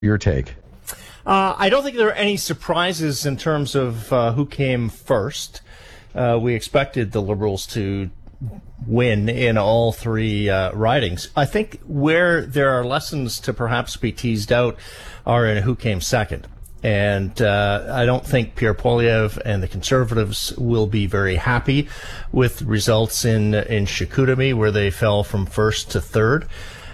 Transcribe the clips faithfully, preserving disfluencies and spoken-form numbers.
Your take? Uh, I don't think there are any surprises in terms of uh, who came first. Uh, we expected the Liberals to win in all three uh, ridings. I think where there are lessons to perhaps be teased out are in who came second. And uh, I don't think Pierre Poilievre and the Conservatives will be very happy with results in in Chicoutimi, where they fell from first to third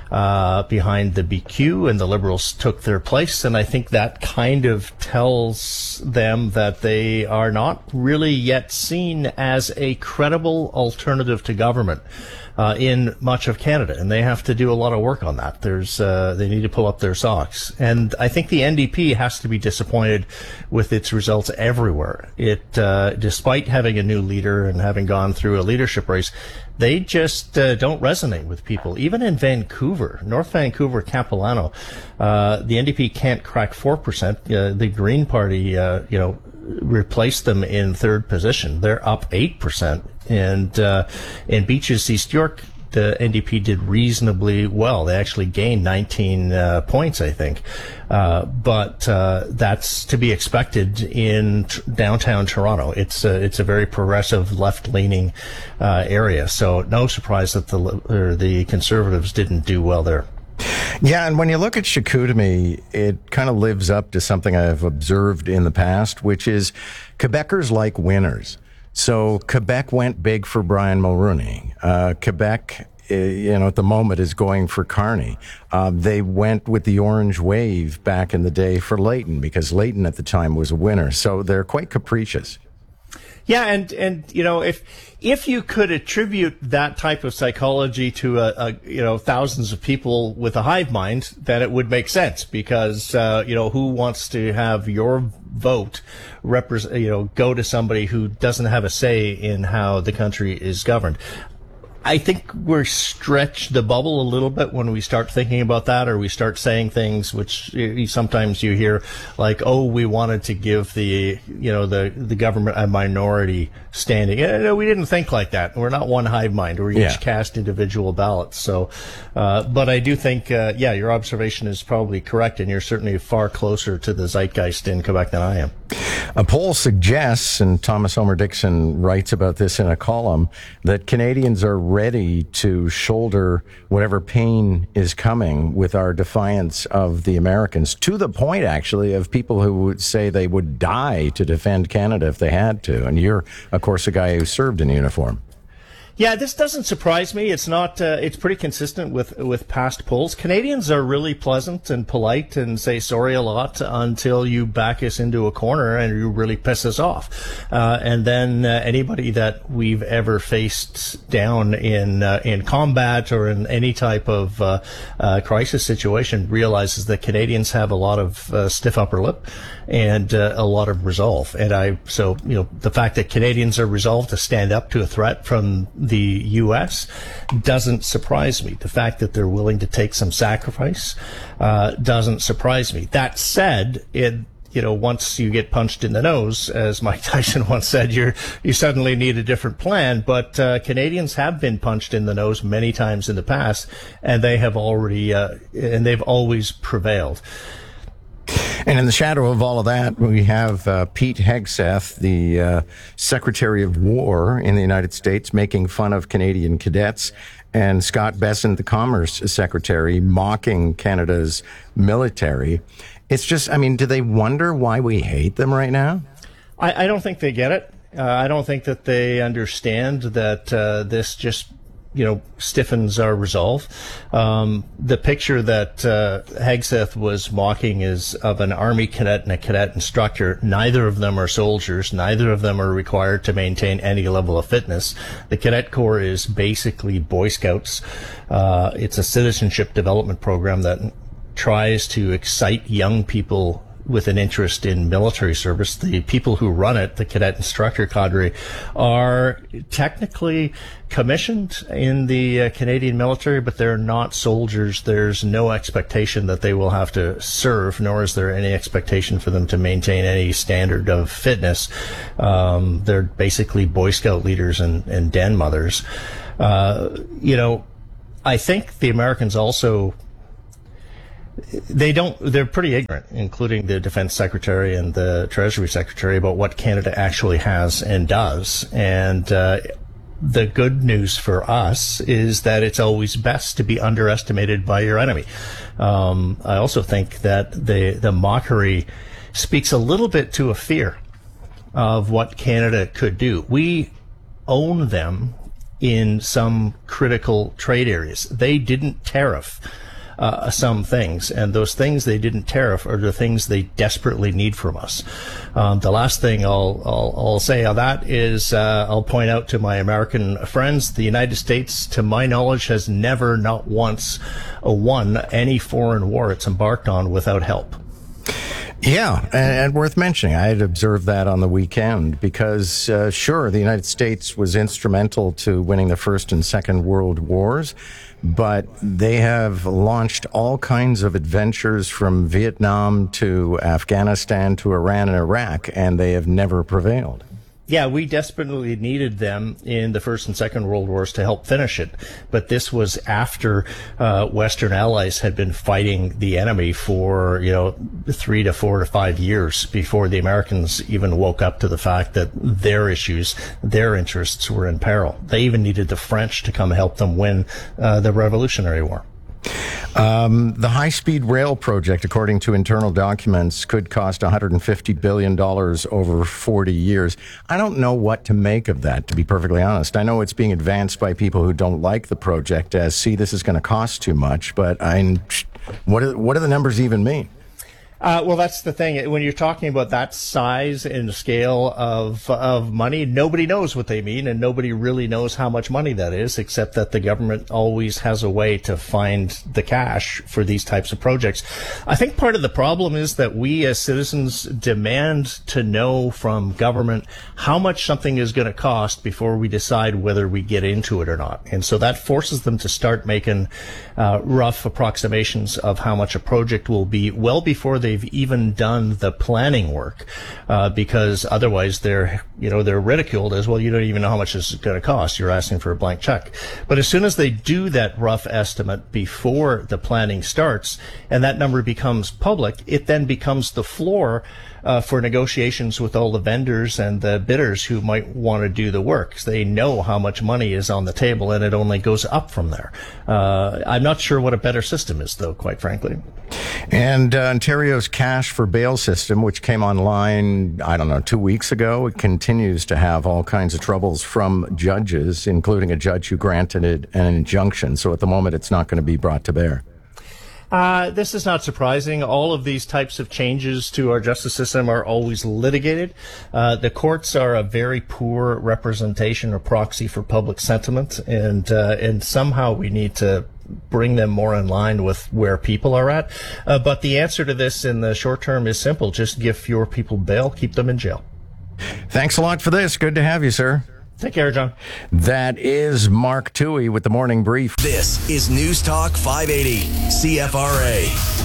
uh, behind the B Q, and the Liberals took their place. And I think that kind of tells them that they are not really yet seen as a credible alternative to government Uh, in much of Canada, and they have to do a lot of work on that. There's, uh, they need to pull up their socks, and I think the N D P has to be disappointed with its results everywhere. It, uh, despite having a new leader and having gone through a leadership race, they just uh, don't resonate with people. Even in Vancouver, North Vancouver, Capilano, uh, the N D P can't crack four percent. Uh, the Green Party, uh, you know, replaced them in third position. They're up eight percent. And uh, in Beaches East York, the N D P did reasonably well. They actually gained nineteen uh, points, I think. Uh, but uh, that's to be expected in t- downtown Toronto. It's a, it's a very progressive, left-leaning uh, area. So no surprise that the or the Conservatives didn't do well there. Yeah, and when you look at Chicoutimi, it kind of lives up to something I've observed in the past, which is Quebecers like winners. So Quebec went big for Brian Mulroney. Uh, Quebec, uh, you know, at the moment is going for Carney. Uh, they went with the orange wave back in the day for Layton because Layton at the time was a winner. So they're quite capricious. Yeah, and, and you know, if if you could attribute that type of psychology to a, a you know thousands of people with a hive mind, then it would make sense because uh, you know who wants to have your vote represent you know go to somebody who doesn't have a say in how the country is governed. I think we're stretched the bubble a little bit when we start thinking about that, or we start saying things which sometimes you hear like, "Oh, we wanted to give the you know the the government a minority standing." No, we didn't think like that. We're not one hive mind. We yeah. each cast individual ballots. So, uh, but I do think, uh, yeah, your observation is probably correct, and you're certainly far closer to the zeitgeist in Quebec than I am. A poll suggests, and Thomas Homer Dixon writes about this in a column, that Canadians are ready to shoulder whatever pain is coming with our defiance of the Americans, to the point, actually, of people who would say they would die to defend Canada if they had to. And you're, of course, a guy who served in uniform. Yeah, this doesn't surprise me. It's not. Uh, it's pretty consistent with with past polls. Canadians are really pleasant and polite and say sorry a lot until you back us into a corner and you really piss us off. Uh, and then uh, anybody that we've ever faced down in uh, in combat or in any type of uh, uh, crisis situation realizes that Canadians have a lot of uh, stiff upper lip and uh, a lot of resolve. And I so you know the fact that Canadians are resolved to stand up to a threat from the U S doesn't surprise me. The fact that they're willing to take some sacrifice uh, doesn't surprise me. That said, it you know once you get punched in the nose, as Mike Tyson once said, you you suddenly need a different plan. But uh, Canadians have been punched in the nose many times in the past, and they have already uh, and they've always prevailed. And in the shadow of all of that, we have uh, Pete Hegseth, the uh, Secretary of War in the United States, making fun of Canadian cadets, and Scott Bessent, the Commerce Secretary, mocking Canada's military. It's just, I mean, do they wonder why we hate them right now? I, I don't think they get it. Uh, I don't think that they understand that uh, this just you know, stiffens our resolve. Um, the picture that uh, Hegseth was mocking is of an Army cadet and a cadet instructor. Neither of them are soldiers. Neither of them are required to maintain any level of fitness. The Cadet Corps is basically Boy Scouts. Uh, it's a citizenship development program that tries to excite young people with an interest in military service. The people who run it, the cadet instructor cadre, are technically commissioned in the uh, Canadian military, but they're not soldiers. There's no expectation that they will have to serve, nor is there any expectation for them to maintain any standard of fitness. Um, they're basically Boy Scout leaders and, and den mothers. Uh, you know, I think the Americans also they don't, they're pretty ignorant, including the defense secretary and the treasury secretary, about what Canada actually has and does. And, uh, the good news for us is that it's always best to be underestimated by your enemy. Um, I also think that the, the mockery speaks a little bit to a fear of what Canada could do. We own them in some critical trade areas. They didn't tariff Uh, some things, and those things they didn't tariff are the things they desperately need from us. Um, the last thing I'll, I'll, I'll say on that is uh, I'll point out to my American friends, the United States, to my knowledge, has never, not once, uh, won any foreign war it's embarked on without help. Yeah, and, and worth mentioning. I had observed that on the weekend because, uh, sure, the United States was instrumental to winning the First and Second World Wars, but they have launched all kinds of adventures from Vietnam to Afghanistan to Iran and Iraq, and they have never prevailed. Yeah, we desperately needed them in the First and Second World Wars to help finish it. But this was after uh, Western allies had been fighting the enemy for, you know, three to four to five years before the Americans even woke up to the fact that their issues, their interests were in peril. They even needed the French to come help them win uh, the Revolutionary War. Um, the high-speed rail project, according to internal documents, could cost one hundred fifty billion dollars over forty years. I don't know what to make of that, to be perfectly honest. I know it's being advanced by people who don't like the project as, see, this is going to cost too much, but I, what do, what do the numbers even mean? Uh, well, that's the thing. When you're talking about that size and scale of of money, nobody knows what they mean, and nobody really knows how much money that is, except that the government always has a way to find the cash for these types of projects. I think part of the problem is that we as citizens demand to know from government how much something is going to cost before we decide whether we get into it or not. And so that forces them to start making uh, rough approximations of how much a project will be well before they they've even done the planning work, uh, because otherwise they're, you know, they're ridiculed as, well, you don't even know how much this is going to cost. You're asking for a blank check. But as soon as they do that rough estimate before the planning starts and that number becomes public, it then becomes the floor uh, for negotiations with all the vendors and the bidders who might want to do the work. They know how much money is on the table and it only goes up from there. Uh, I'm not sure what a better system is, though, quite frankly. And uh, Ontario's cash for bail system, which came online, I don't know, two weeks ago, it continues to have all kinds of troubles from judges, including a judge who granted it an injunction. So at the moment, it's not going to be brought to bear. Uh, this is not surprising. All of these types of changes to our justice system are always litigated. Uh, the courts are a very poor representation or proxy for public sentiment, and uh, and somehow we need to bring them more in line with where people are at. Uh, but the answer to this in the short term is simple. Just give fewer people bail, keep them in jail. Thanks a lot for this. Good to have you, sir. Take care, John. That is Mark Toohey with the Morning Brief. This is News Talk five eighty, C F R A.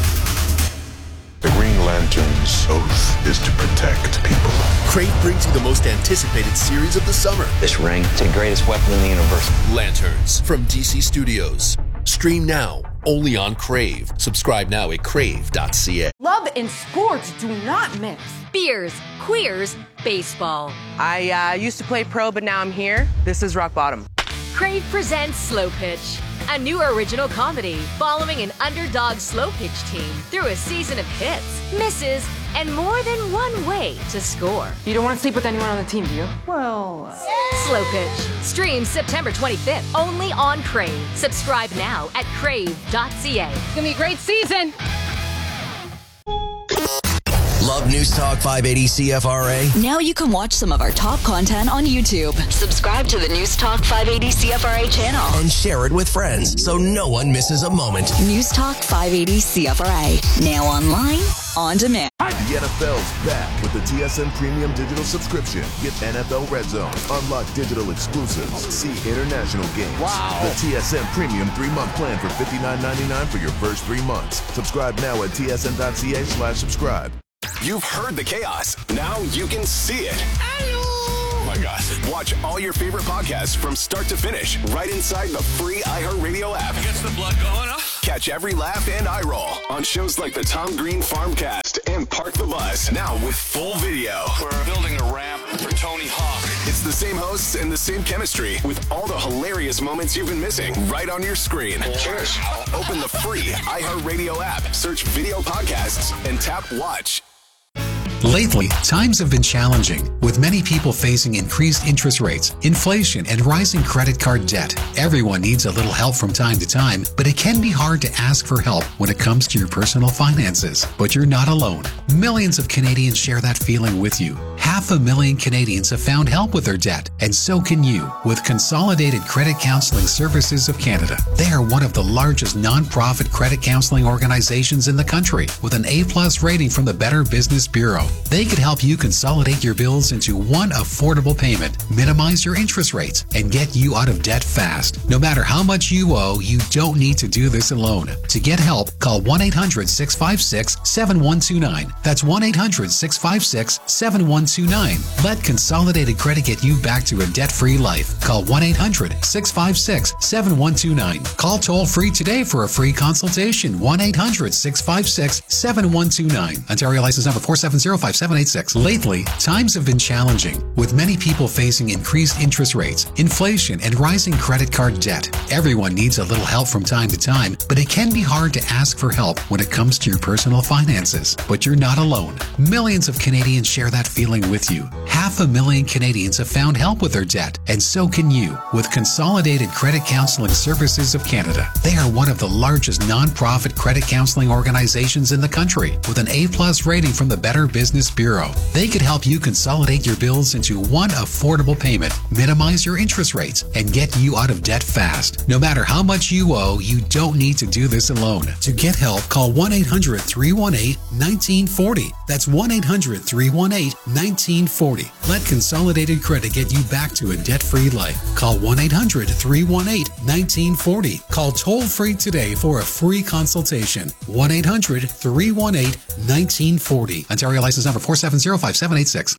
The Green Lantern's oath is to protect people. Crave brings you the most anticipated series of the summer. This ring is the greatest weapon in the universe. Lanterns from D C Studios. Stream now, only on Crave. Subscribe now at crave dot c a. Love and sports do not mix. Beers, queers, baseball. I uh, used to play pro, but now I'm here. This is rock bottom. Crave presents Slow Pitch, a new original comedy following an underdog slow pitch team through a season of hits, misses, and more than one way to score. You don't want to sleep with anyone on the team, do you? Well... Uh... Slow Pitch. Streams September twenty-fifth, only on Crave. Subscribe now at crave dot c a. It's going to be a great season. Love News Talk five eighty C F R A? Now you can watch some of our top content on YouTube. Subscribe to the News Talk five eighty C F R A channel. And share it with friends so no one misses a moment. News Talk five eighty C F R A. Now online, on demand. The N F L's back with the T S N Premium Digital Subscription. Get N F L Red Zone, unlock digital exclusives, see international games. Wow. The T S N Premium three-month plan for fifty-nine ninety-nine for your first three months. Subscribe now at T S N dot C A slash subscribe. You've heard the chaos. Now you can see it. Oh my gosh. Watch all your favorite podcasts from start to finish right inside the free iHeartRadio app. Gets the blood going, huh? Catch every laugh and eye roll on shows like the Tom Green Farmcast and Park the Bus, now with full video. We're building a ramp for Tony Hawk. It's the same hosts and the same chemistry with all the hilarious moments you've been missing right on your screen. Cheers. Open the free iHeartRadio app, search video podcasts, and tap watch. Lately, times have been challenging, with many people facing increased interest rates, inflation, and rising credit card debt. Everyone needs a little help from time to time, but it can be hard to ask for help when it comes to your personal finances. But you're not alone. Millions of Canadians share that feeling with you. Half a million Canadians have found help with their debt, and so can you with Consolidated Credit Counseling Services of Canada. They are one of the largest non-profit credit counseling organizations in the country, with an A-plus rating from the Better Business Bureau. They could help you consolidate your bills into one affordable payment, minimize your interest rates, and get you out of debt fast. No matter how much you owe, you don't need to do this alone. To get help, call one eight hundred six five six seven one two nine. That's one eight hundred six five six seven one two nine. Let Consolidated Credit get you back to a debt-free life. Call one eight hundred six five six seven one two nine. Call toll-free today for a free consultation. one eight hundred six five six seven one two nine. Ontario license number four seven zero five seven eight six. Lately, times have been challenging, with many people facing increased interest rates, inflation, and rising credit card debt. Everyone needs a little help from time to time, but it can be hard to ask for help when it comes to your personal finances. But you're not alone. Millions of Canadians share that feeling with you. Half a million Canadians have found help with their debt, and so can you with Consolidated Credit Counseling Services of Canada. They are one of the largest non-profit credit counseling organizations in the country, with an A-plus rating from the Better Business Bureau. They could help you consolidate your bills into one affordable payment, minimize your interest rates, and get you out of debt fast. No matter how much you owe, you don't need to do this alone. To get help, call one eight hundred three one eight one nine four zero. That's one eight hundred three one eight one nine four zero. Let Consolidated Credit get you back to a debt-free life. Call one eight hundred three one eight one nine four zero. Call toll-free today for a free consultation. one eight hundred three one eight one nine four zero. Ontario license number four seven zero five seven eight six.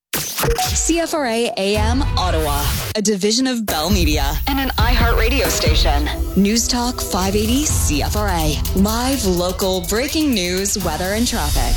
C F R A A M Ottawa, a division of Bell Media and an iHeart radio station. News Talk five eighty C F R A. Live, local, breaking news, weather, and traffic.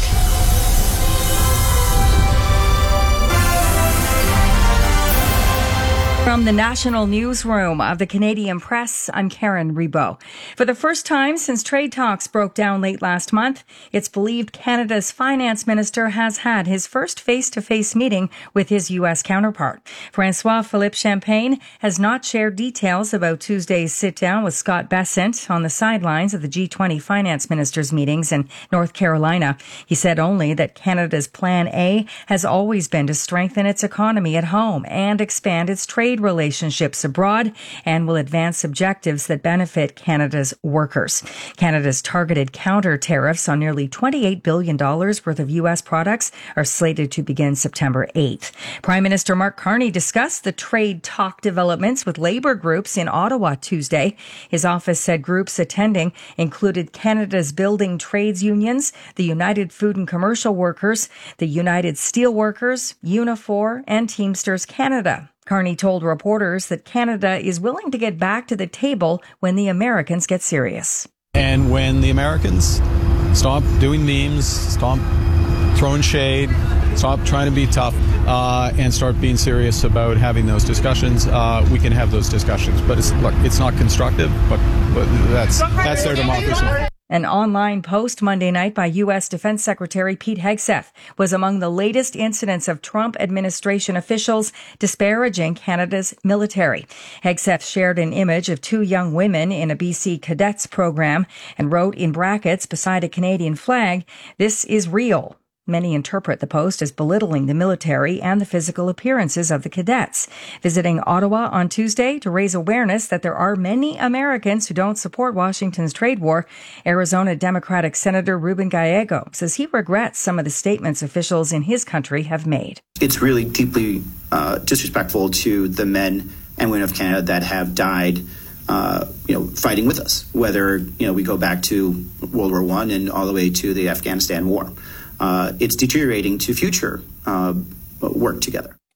From the National Newsroom of the Canadian Press, I'm Karen Rebo. For the first time since trade talks broke down late last month, it's believed Canada's finance minister has had his first face-to-face meeting with his U S counterpart. François-Philippe Champagne has not shared details about Tuesday's sit-down with Scott Bessent on the sidelines of the G twenty finance ministers' meetings in North Carolina. He said only that Canada's Plan A has always been to strengthen its economy at home and expand its trade relationships abroad, and will advance objectives that benefit Canada's workers. Canada's targeted counter tariffs on nearly twenty-eight billion dollars worth of U S products are slated to begin September eighth. Prime Minister Mark Carney discussed the trade talk developments with labour groups in Ottawa Tuesday. His office said groups attending included Canada's building trades unions, the United Food and Commercial Workers, the United Steelworkers, Unifor, and Teamsters Canada. Carney told reporters that Canada is willing to get back to the table when the Americans get serious. And when the Americans stop doing memes, stop throwing shade, stop trying to be tough, uh, and start being serious about having those discussions, uh, we can have those discussions. But it's, look, it's not constructive, but, but that's that's their democracy. An online post Monday night by U S Defense Secretary Pete Hegseth was among the latest incidents of Trump administration officials disparaging Canada's military. Hegseth shared an image of two young women in a B C cadets program and wrote in brackets beside a Canadian flag, "This is real." Many interpret the post as belittling the military and the physical appearances of the cadets. Visiting Ottawa on Tuesday to raise awareness that there are many Americans who don't support Washington's trade war, Arizona Democratic Senator Ruben Gallego says he regrets some of the statements officials in his country have made. It's really deeply uh, disrespectful to the men and women of Canada that have died Uh, you know, fighting with us, whether, you know, we go back to World War One and all the way to the Afghanistan war. Uh, it's deteriorating to future uh, work together.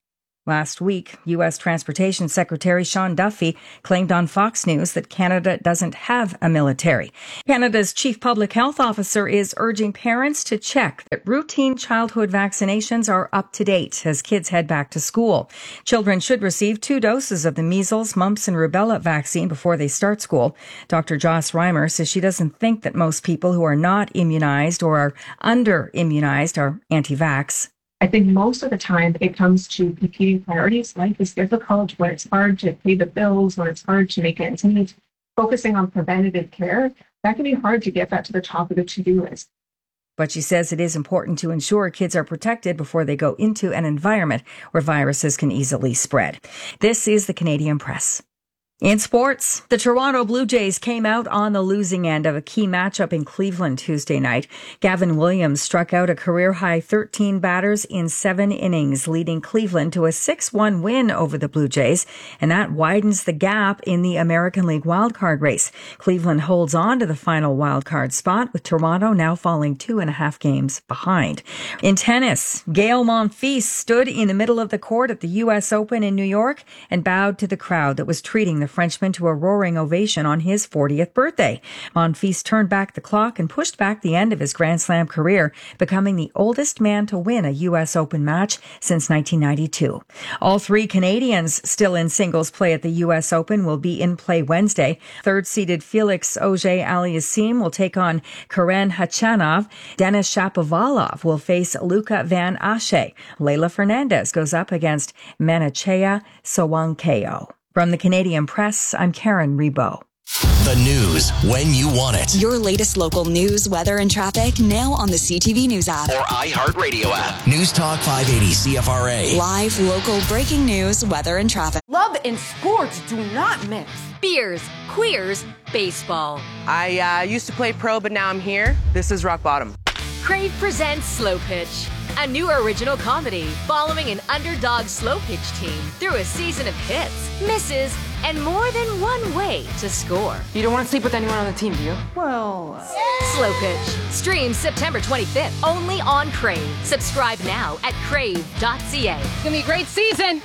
Last week, U S Transportation Secretary Sean Duffy claimed on Fox News that Canada doesn't have a military. Canada's chief public health officer is urging parents to check that routine childhood vaccinations are up to date as kids head back to school. Children should receive two doses of the measles, mumps, and rubella vaccine before they start school. Doctor Joss Reimer says she doesn't think that most people who are not immunized or are under-immunized are anti-vax. I think most of the time it comes to competing priorities. Life is difficult when it's hard to pay the bills, when it's hard to make ends meet. Focusing on preventative care, that can be hard to get that to the top of the to-do list. But she says it is important to ensure kids are protected before they go into an environment where viruses can easily spread. This is the Canadian Press. In sports, the Toronto Blue Jays came out on the losing end of a key matchup in Cleveland Tuesday night. Gavin Williams struck out a career-high thirteen batters in seven innings, leading Cleveland to a six one win over the Blue Jays, and that widens the gap in the American League wildcard race. Cleveland holds on to the final wildcard spot, with Toronto now falling two and a half games behind. In tennis, Gael Monfils stood in the middle of the court at the U S Open in New York and bowed to the crowd that was treating the Frenchman to a roaring ovation on his fortieth birthday. Monfils turned back the clock and pushed back the end of his Grand Slam career, becoming the oldest man to win a U S Open match since nineteen ninety-two. All three Canadians still in singles play at the U S Open will be in play Wednesday. Third-seeded Felix Auger-Aliassime will take on Karen Khachanov. Denis Shapovalov will face Luca Van Assche. Leylah Fernandez goes up against Menechea Sowankeo. From the Canadian Press, I'm Karen Rebo. The news when you want it. Your latest local news, weather, and traffic now on the C T V News app. Or iHeartRadio app. News Talk five eighty C F R A. Live, local, breaking news, weather, and traffic. Love and sports do not mix. Beers, queers, baseball. I uh, used to play pro, but now I'm here. This is rock bottom. Crave presents Slow Pitch, a new original comedy following an underdog slow pitch team through a season of hits, misses, and more than one way to score. You don't want to sleep with anyone on the team, do you? Well... Uh... Slow Pitch. Streams September twenty-fifth, only on Crave. Subscribe now at crave dot c a. It's gonna be a great season!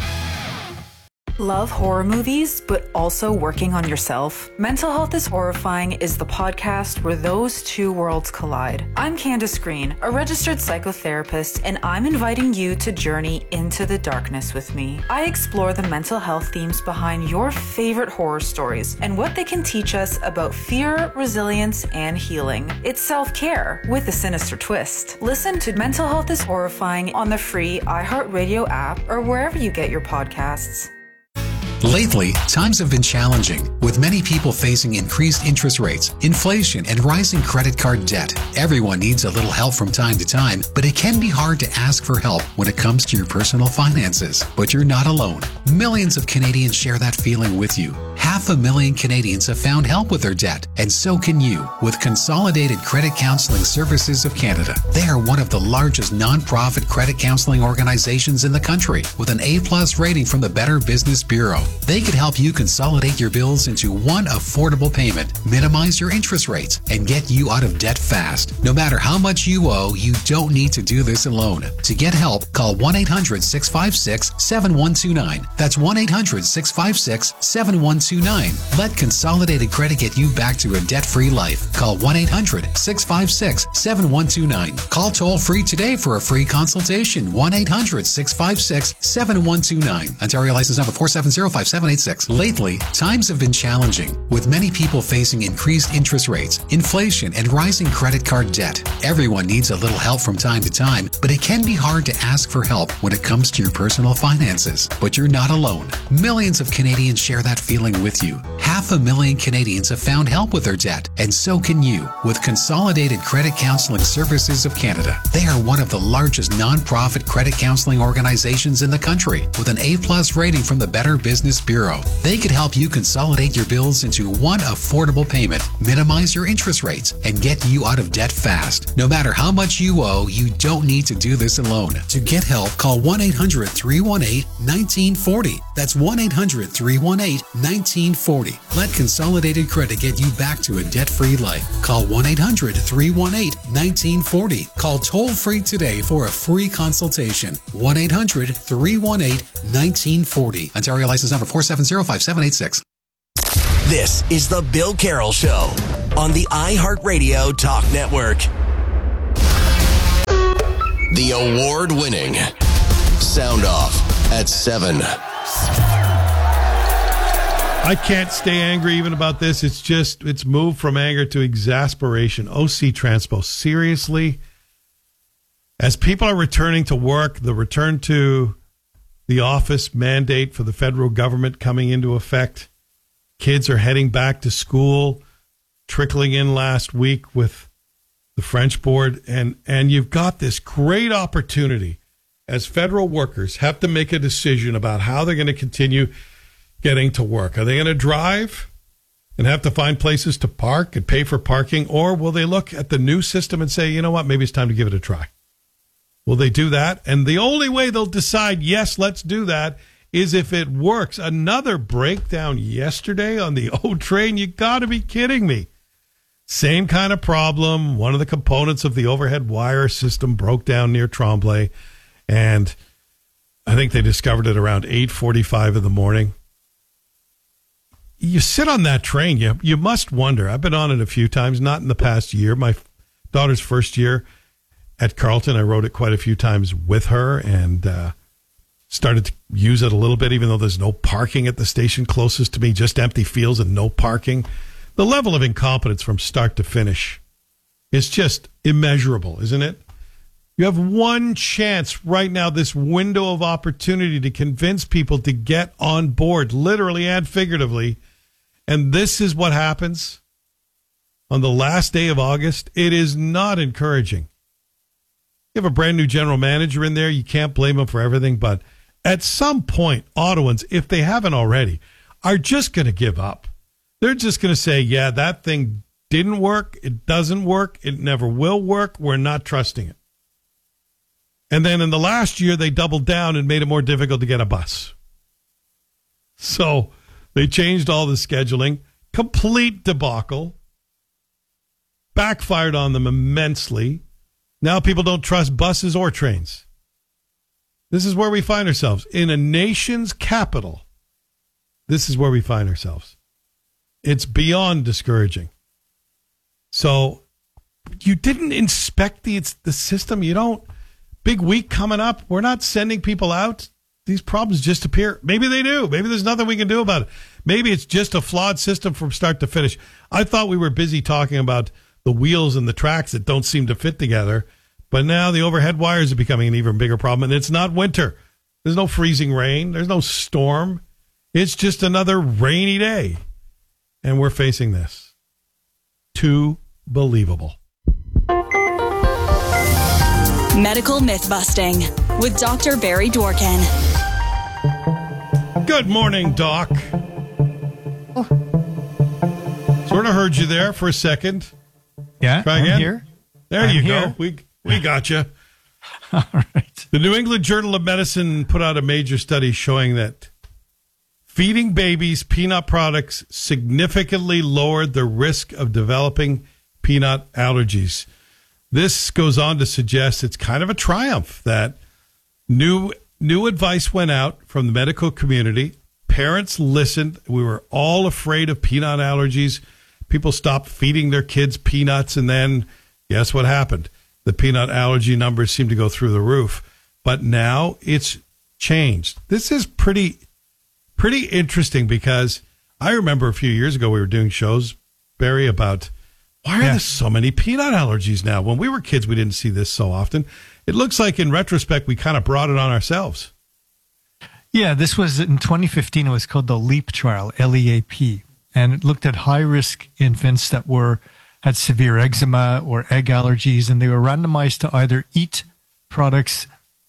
Love horror movies, but also working on yourself? Mental Health is Horrifying is the podcast where those two worlds collide. I'm Candace Green, a registered psychotherapist, and I'm inviting you to journey into the darkness with me. I explore the mental health themes behind your favorite horror stories and what they can teach us about fear, resilience, and healing. It's self-care with a sinister twist. Listen to Mental Health is Horrifying on the free iHeartRadio app or wherever you get your podcasts. Lately, times have been challenging, with many people facing increased interest rates, inflation, and rising credit card debt. Everyone needs a little help from time to time, but it can be hard to ask for help when it comes to your personal finances. But you're not alone. Millions of Canadians share that feeling with you. Half a million Canadians have found help with their debt, and so can you with Consolidated Credit Counseling Services of Canada. They are one of the largest non-profit credit counseling organizations in the country, with an A-plus rating from the Better Business Bureau. They could help you consolidate your bills into one affordable payment, minimize your interest rates, and get you out of debt fast. No matter how much you owe, you don't need to do this alone. To get help, call one eight hundred six five six seven one two nine. That's one eight hundred six five six seven one two nine. Let Consolidated Credit get you back to a debt-free life. Call one eight hundred six five six seven one two nine. Call toll-free today for a free consultation. one eight hundred six five six seven one two nine. Ontario license number four seven zero five seven eight six. Lately, times have been challenging, with many people facing increased interest rates, inflation, and rising credit card debt. Everyone needs a little help from time to time, but it can be hard to ask for help when it comes to your personal finances. But you're not alone. Millions of Canadians share that feeling with you. Half a million Canadians have found help with their debt, and so can you with Consolidated Credit Counseling Services of Canada. They are one of the largest non-profit credit counseling organizations in the country, with an A-plus rating from the Better Business Bureau. They could help you consolidate consolidate your bills into one affordable payment, minimize your interest rates, and get you out of debt fast. No matter how much you owe, you don't need to do this alone. To get help, call one eight hundred, three one eight, one nine four zero. That's one eight hundred, three one eight, one nine four zero. Let Consolidated Credit get you back to a debt-free life. Call one eight hundred, three one eight, one nine four zero. Call toll-free today for a free consultation. one eight hundred, three one eight, one nine four zero. Ontario license number four seven zero five seven eight six. This is the Bill Carroll Show on the iHeartRadio Talk Network. The award-winning Sound Off at seven. I can't stay angry even about this. It's just, it's moved from anger to exasperation. O C Transpo, seriously? As people are returning to work, the return to the office mandate for the federal government coming into effect, kids are heading back to school, trickling in last week with the French board, and, and you've got this great opportunity as federal workers have to make a decision about how they're going to continue getting to work. Are they going to drive and have to find places to park and pay for parking, or will they look at the new system and say, you know what, maybe it's time to give it a try? Will they do that? And the only way they'll decide, yes, let's do that, is if it works. Another breakdown yesterday on the O train. You got to be kidding me. Same kind of problem. One of the components of the overhead wire system broke down near Tremblay, and I think they discovered it around eight forty-five in the morning. You sit on that train, you, you must wonder. I've been on it a few times, not in the past year. My daughter's first year at Carleton, I rode it quite a few times with her and uh, started to use it a little bit, even though there's no parking at the station closest to me, just empty fields and no parking. The level of incompetence from start to finish is just immeasurable, isn't it? You have one chance right now, this window of opportunity to convince people to get on board, literally and figuratively. And this is what happens on the last day of August. It is not encouraging. You have a brand new general manager in there. You can't blame him for everything. But at some point, Ottawans, if they haven't already, are just going to give up. They're just going to say, yeah, that thing didn't work. It doesn't work. It never will work. We're not trusting it. And then in the last year, they doubled down and made it more difficult to get a bus. So they changed all the scheduling. Complete debacle. Backfired on them immensely. Now people don't trust buses or trains. This is where we find ourselves. In a nation's capital, this is where we find ourselves. It's beyond discouraging. So you didn't inspect the, it's the system. You don't. Big week coming up. We're not sending people out. These problems just appear. Maybe they do. Maybe there's nothing we can do about it. Maybe it's just a flawed system from start to finish. I thought we were busy talking about the wheels and the tracks that don't seem to fit together. But now the overhead wires are becoming an even bigger problem. And it's not winter. There's no freezing rain. There's no storm. It's just another rainy day. And we're facing this. Too believable. Medical myth busting with Doctor Barry Dworkin. Good morning, Doc. Oh. Sort of heard you there for a second. Yeah, Try I'm again. here. There I'm you here. go. We we got you. All right. The New England Journal of Medicine put out a major study showing that feeding babies peanut products significantly lowered the risk of developing peanut allergies. This goes on to suggest it's kind of a triumph that new new advice went out from the medical community. Parents listened. We were all afraid of peanut allergies. People stopped feeding their kids peanuts, and then guess what happened? The peanut allergy numbers seem to go through the roof. But now it's changed. This is pretty pretty interesting because I remember a few years ago we were doing shows, Barry, about why are yeah. there so many peanut allergies now? When we were kids, we didn't see this so often. It looks like in retrospect, we kind of brought it on ourselves. Yeah, this was in twenty fifteen. It was called the LEAP trial, L E A P. And it looked at high-risk infants that were had severe eczema or egg allergies, and they were randomized to either eat products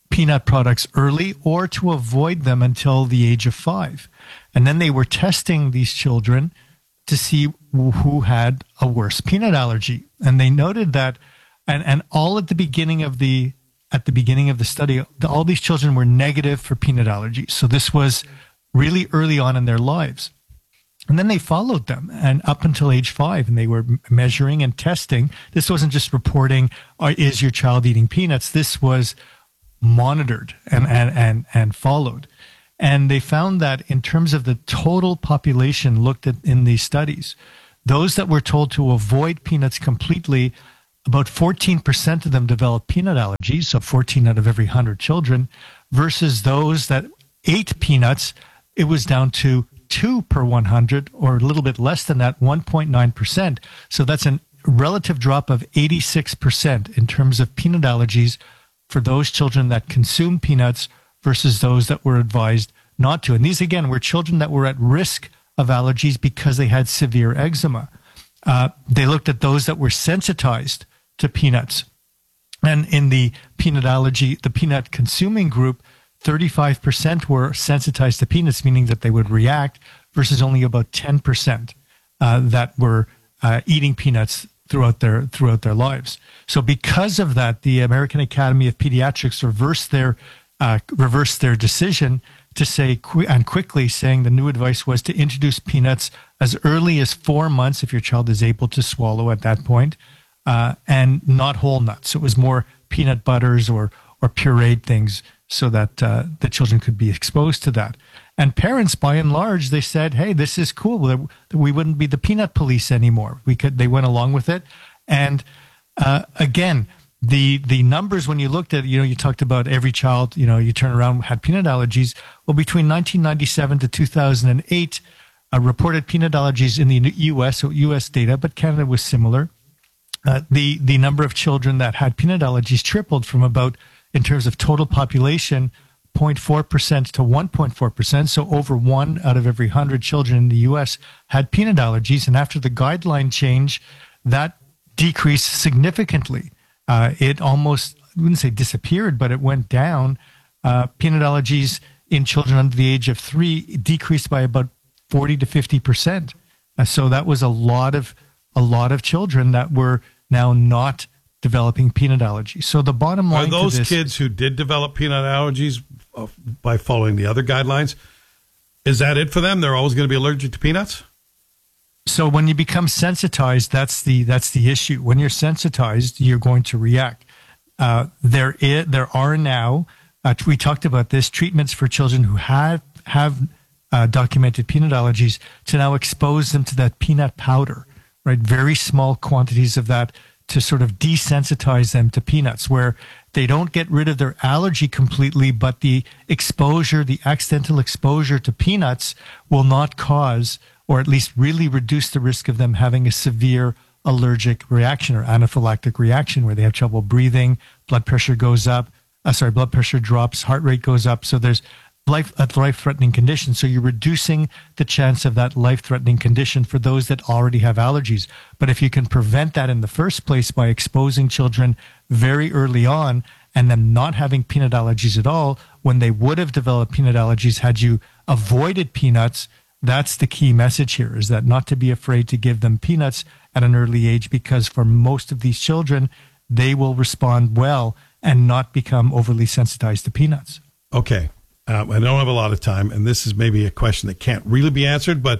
peanut products early or to avoid them until the age of five. And then they were testing these children to see who had a worse peanut allergy. And they noted that, and, and all at the beginning of the at the beginning of the study, all these children were negative for peanut allergies. So this was really early on in their lives. And then they followed them and up until age five, and they were measuring and testing. This wasn't just reporting, uh, is your child eating peanuts? This was monitored and, and, and, and followed. And they found that in terms of the total population looked at in these studies, those that were told to avoid peanuts completely, about fourteen percent of them developed peanut allergies, so fourteen out of every one hundred children, versus those that ate peanuts, it was down to two per one hundred, or a little bit less than that, one point nine percent. So that's a relative drop of eighty-six percent in terms of peanut allergies for those children that consume peanuts versus those that were advised not to. And these, again, were children that were at risk of allergies because they had severe eczema. Uh, they looked at those that were sensitized to peanuts. And in the peanut allergy, the peanut consuming group, thirty-five percent were sensitized to peanuts, meaning that they would react, versus only about ten percent uh, that were uh, eating peanuts throughout their throughout their lives. So because of that, the American Academy of Pediatrics reversed their uh, reversed their decision to say, qu- and quickly saying the new advice was to introduce peanuts as early as four months if your child is able to swallow at that point, uh, and not whole nuts. So it was more peanut butters or or pureed things, so that uh, the children could be exposed to that. And parents, by and large, they said, hey, this is cool. That we wouldn't be the peanut police anymore. We could. They went along with it. And uh, again, the the numbers, when you looked at, you know, you talked about every child, you know, you turn around, had peanut allergies. Well, between nineteen ninety-seven to two thousand eight, uh, reported peanut allergies in the U S, so U S data, but Canada was similar. Uh, the, the number of children that had peanut allergies tripled from about, in terms of total population, zero point four percent to one point four percent. So over one out of every one hundred children in the U S had peanut allergies. And after the guideline change, that decreased significantly. Uh, it almost, I wouldn't say disappeared, but it went down. Uh, peanut allergies in children under the age of three decreased by about forty to fifty percent. Uh, so that was a lot of, a lot of children that were now not developing peanut allergies. So the bottom line are those to this, kids who did develop peanut allergies uh, by following the other guidelines, is that it for them? They're always going to be allergic to peanuts? So when you become sensitized, that's the that's the issue. When you're sensitized, you're going to react. Uh, there is, there are now, uh, we talked about this, treatments for children who have have uh, documented peanut allergies to now expose them to that peanut powder, right? Very small quantities of that, to sort of desensitize them to peanuts, where they don't get rid of their allergy completely, but the exposure, the accidental exposure to peanuts will not cause, or at least really reduce the risk of them having a severe allergic reaction or anaphylactic reaction, where they have trouble breathing, blood pressure goes up, uh, sorry, blood pressure drops, heart rate goes up. So there's life, a life-threatening condition. So you're reducing the chance of that life-threatening condition for those that already have allergies. But if you can prevent that in the first place by exposing children very early on and them not having peanut allergies at all, when they would have developed peanut allergies had you avoided peanuts, that's the key message here, is that not to be afraid to give them peanuts at an early age, because for most of these children, they will respond well and not become overly sensitized to peanuts. Okay. Um, I don't have a lot of time, and this is maybe a question that can't really be answered, but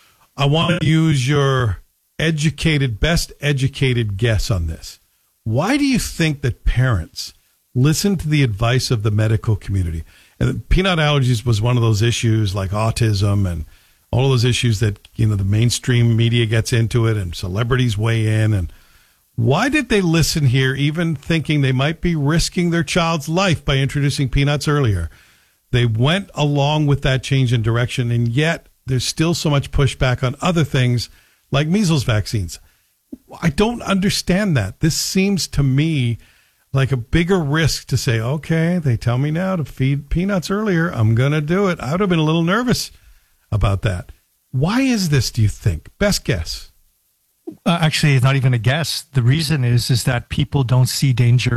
I want to use your educated, best educated guess on this. Why do you think that parents listen to the advice of the medical community? And peanut allergies was one of those issues, like autism and all of those issues that, you know, the mainstream media gets into it and celebrities weigh in. And why did they listen here, even thinking they might be risking their child's life by introducing peanuts earlier? They went along with that change in direction, and yet there's still so much pushback on other things like measles vaccines. I don't understand that. This seems to me like a bigger risk to say, okay, they tell me now to feed peanuts earlier, I'm going to do it. I would have been a little nervous about that. Why is this, do you think? Best guess. Uh, actually, it's not even a guess. The reason is is that people don't see danger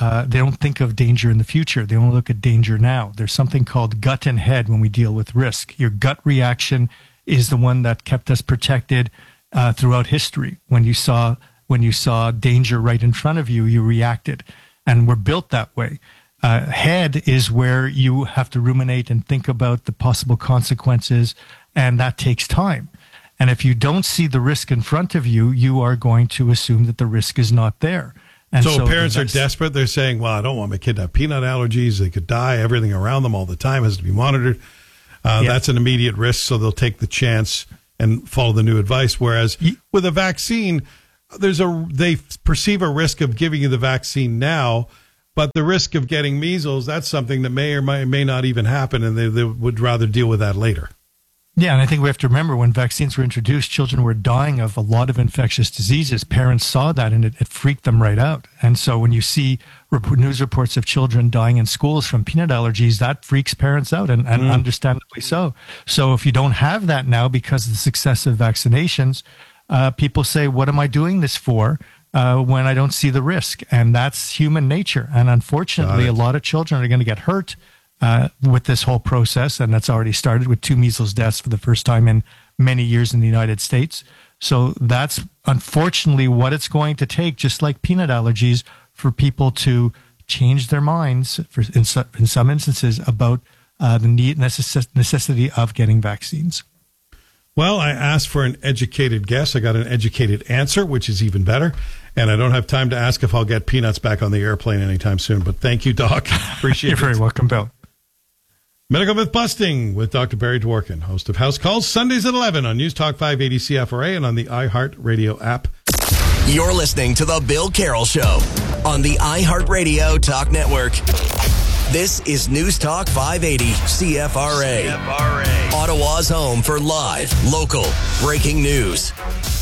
uh, they don't think of danger in the future. They only look at danger now. There's something called gut and head when we deal with risk. Your gut reaction is the one that kept us protected uh, throughout history. When you saw when you saw danger right in front of you, you reacted, and we're built that way. Uh, head is where you have to ruminate and think about the possible consequences, and that takes time. And if you don't see the risk in front of you, you are going to assume that the risk is not there. And so, so parents are desperate. They're saying, well, I don't want my kid to have peanut allergies. They could die. Everything around them all the time has to be monitored. Uh, Yeah. That's an immediate risk, so they'll take the chance and follow the new advice. Whereas with a vaccine, there's a they perceive a risk of giving you the vaccine now, but the risk of getting measles, that's something that may or may, may not even happen, and they, they would rather deal with that later. Yeah, and I think we have to remember when vaccines were introduced, children were dying of a lot of infectious diseases. Parents saw that, and it, it freaked them right out. And so when you see rep- news reports of children dying in schools from peanut allergies, that freaks parents out, and, and Mm. understandably so. So if you don't have that now because of the success of vaccinations, uh, people say, what am I doing this for uh, when I don't see the risk? And that's human nature. And unfortunately, a lot of children are going to get hurt Uh, with this whole process, and that's already started with two measles deaths for the first time in many years in the United States. So that's unfortunately what it's going to take, just like peanut allergies, for people to change their minds for, in, so, in some instances about uh, the need necess- necessity of getting vaccines. Well, I asked for an educated guess. I got an educated answer, which is even better. And I don't have time to ask if I'll get peanuts back on the airplane anytime soon. But thank you, Doc. Appreciate You're it. very welcome, Bill. Medical Myth Busting with Doctor Barry Dworkin, host of House Calls, Sundays at eleven on News Talk five eighty C F R A and on the iHeartRadio app. You're listening to The Bill Carroll Show on the iHeartRadio Talk Network. This is News Talk five eighty C F R A. C F R A. Ottawa's home for live, local, breaking news.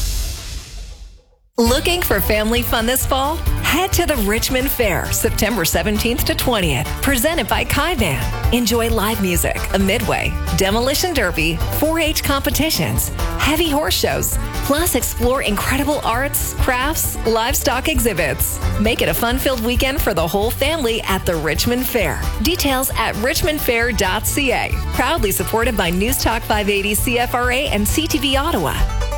Looking for family fun this fall? Head to the Richmond Fair, September seventeenth to twentieth, presented by Kaivan. Enjoy live music, a midway, demolition derby, four H competitions, heavy horse shows, plus explore incredible arts, crafts, livestock exhibits. Make it a fun-filled weekend for the whole family at the Richmond Fair. Details at richmond fair dot c a. Proudly supported by News Talk five eighty C F R A and C T V Ottawa.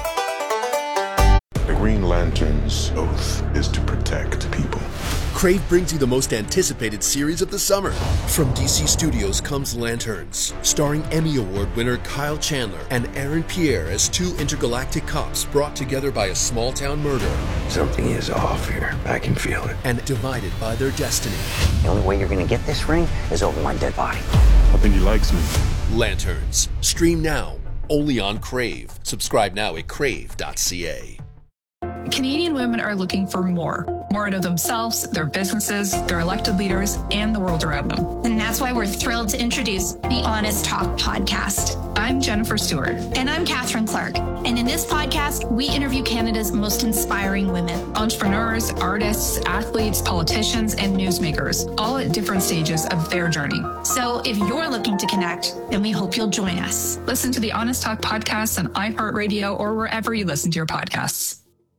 The Green Lantern's oath is to protect people. Crave brings you the most anticipated series of the summer. From D C Studios comes Lanterns, starring Emmy Award winner Kyle Chandler and Aaron Pierre as two intergalactic cops brought together by a small-town murder. Something is off here. I can feel it. And divided by their destiny. The only way you're going to get this ring is over my dead body. I think he likes me. Lanterns. Stream now, only on Crave. Subscribe now at crave dot c a. Canadian women are looking for more. More out of themselves, their businesses, their elected leaders, and the world around them. And that's why we're thrilled to introduce the Honest Talk podcast. I'm Jennifer Stewart. And I'm Catherine Clark. And in this podcast, we interview Canada's most inspiring women. Entrepreneurs, artists, athletes, politicians, and newsmakers, all at different stages of their journey. So if you're looking to connect, then we hope you'll join us. Listen to the Honest Talk podcast on iHeartRadio or wherever you listen to your podcasts.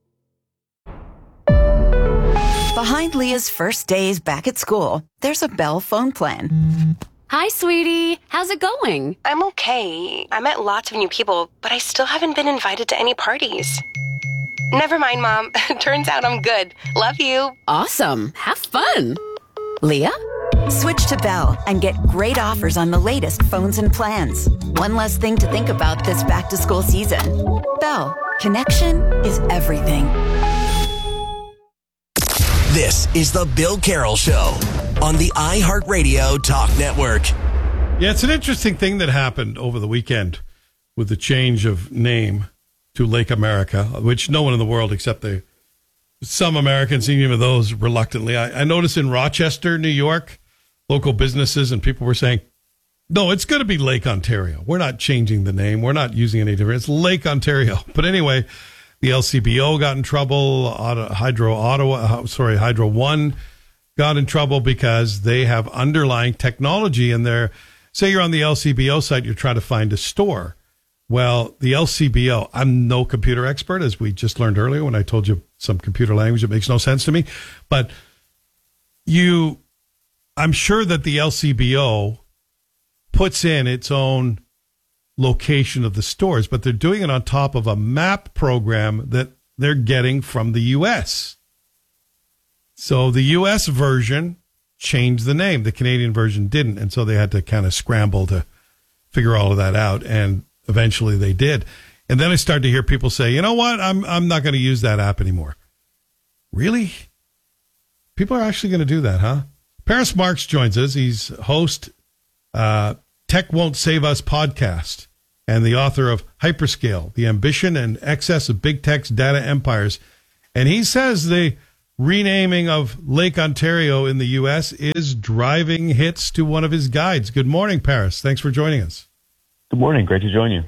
Behind Leah's first days back at school, there's a Bell phone plan. Hi, sweetie. How's it going? I'm okay. I met lots of new people, but I still haven't been invited to any parties. Never mind, Mom. Turns out I'm good. Love you. Awesome. Have fun. Leah? Switch to Bell and get great offers on the latest phones and plans. One less thing to think about this back-to-school season. Bell. Connection is everything. This is The Bill Carroll Show on the iHeartRadio Talk Network. Yeah, it's an interesting thing that happened over the weekend with the change of name to Lake America, which no one in the world except the some Americans, even those reluctantly. I, I noticed in Rochester, New York, local businesses and people were saying, no, it's going to be Lake Ontario. We're not changing the name. We're not using any different. It's Lake Ontario. But anyway, the L C B O got in trouble. Hydro Ottawa, sorry, Hydro One got in trouble because they have underlying technology in there. Say you're on the L C B O site, you're trying to find a store. Well, the L C B O, I'm no computer expert, as we just learned earlier when I told you some computer language that makes no sense to me. But you, I'm sure that the L C B O puts in its own location of the stores, but they're doing it on top of a map program that they're getting from the U S. So the U S version changed the name. The Canadian version didn't. And so they had to kind of scramble to figure all of that out. And eventually they did. And then I started to hear people say, you know what? I'm, I'm not going to use that app anymore. Really? People are actually going to do that, huh? Paris Marks joins us. He's host, uh, Tech Won't Save Us podcast and the author of Hyperscale, The Ambition and Excess of Big Tech's Data Empires. And he says the renaming of Lake Ontario in the U S is driving hits to one of his guides. Good morning, Paris. Thanks for joining us. Good morning. Great to join you.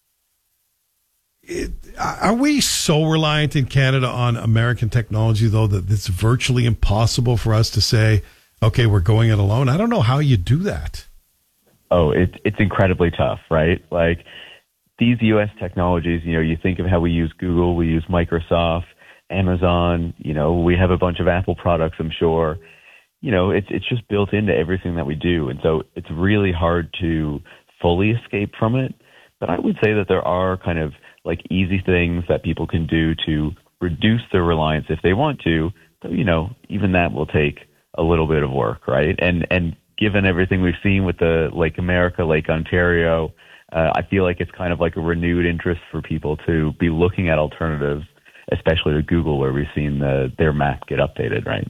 It, are we so reliant in Canada on American technology, though, that it's virtually impossible for us to say, okay, we're going it alone? I don't know how you do that. Oh, it, it's incredibly tough, right? Like these U S technologies, you know, you think of how we use Google, we use Microsoft, Amazon, you know, we have a bunch of Apple products, I'm sure. You know, it's it's just built into everything that we do. And so it's really hard to fully escape from it. But I would say that there are kind of like easy things that people can do to reduce their reliance if they want to. So, you know, even that will take a little bit of work, right? And and given everything we've seen with the Lake America, Lake Ontario, uh, I feel like it's kind of like a renewed interest for people to be looking at alternatives, especially to Google, where we've seen the, their map get updated, right?